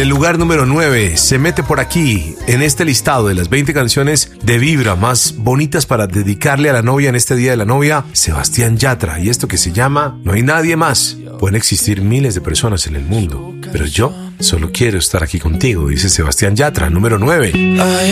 el lugar número 9 se mete por aquí, en este listado de las 20 canciones de vibra más bonitas para dedicarle a la novia en este Día de la Novia, Sebastián Yatra. Y esto que se llama No hay nadie más. Pueden existir miles de personas en el mundo, pero yo solo quiero estar aquí contigo, dice Sebastián Yatra, número 9. Hay